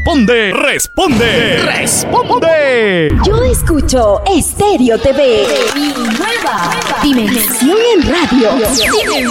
responde, responde, responde. Yo escucho Estéreo TV, mi nueva dimensión en radio.